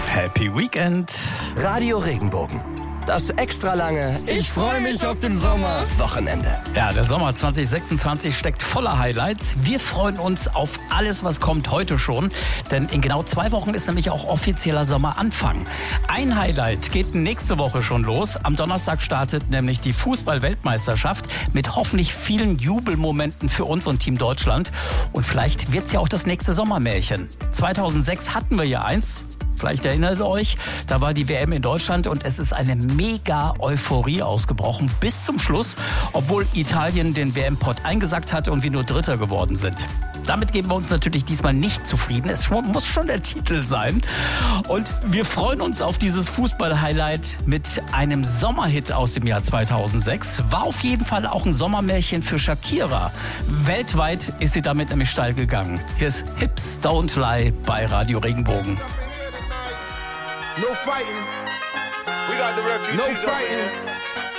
Happy Weekend. Radio Regenbogen. Das extra lange Ich freue mich auf den Sommer. Wochenende. Ja, der Sommer 2026 steckt voller Highlights. Wir freuen uns auf alles, was kommt heute schon. Denn in genau 2 Wochen ist nämlich auch offizieller Sommeranfang. Ein Highlight geht nächste Woche schon los. Am Donnerstag startet nämlich die Fußball-Weltmeisterschaft mit hoffentlich vielen Jubelmomenten für uns und Team Deutschland. Und vielleicht wird's ja auch das nächste Sommermärchen. 2006 hatten wir ja eins. Vielleicht erinnert ihr euch, da war die WM in Deutschland und es ist eine mega Euphorie ausgebrochen bis zum Schluss, obwohl Italien den WM-Pot eingesackt hatte und wir nur Dritter geworden sind. Damit geben wir uns natürlich diesmal nicht zufrieden. Es muss schon der Titel sein. Und wir freuen uns auf dieses Fußball-Highlight mit einem Sommerhit aus dem Jahr 2006. War auf jeden Fall auch ein Sommermärchen für Shakira. Weltweit ist sie damit nämlich steil gegangen. Hier ist Hips Don't Lie bei Radio Regenbogen. No fighting. We got the refugees. No fighting.